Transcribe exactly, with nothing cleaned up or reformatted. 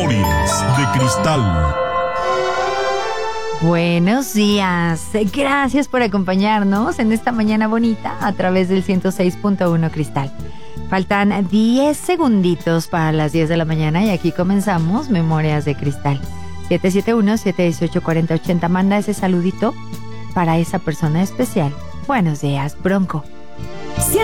Memorias de Cristal. Buenos días, gracias por acompañarnos en esta mañana bonita a través del ciento seis punto uno Cristal. Faltan diez segunditos para las diez de la mañana y aquí comenzamos Memorias de Cristal. siete siete uno, siete uno ocho, cuatro cero ocho cero, manda ese saludito para esa persona especial. Buenos días, Bronco. siete